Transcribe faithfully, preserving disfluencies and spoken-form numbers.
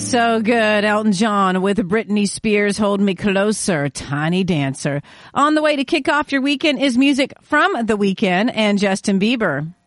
So good. Elton John with Britney Spears, Hold Me Closer, Tiny Dancer. On the way to kick off your weekend is music from The Weeknd and Justin Bieber.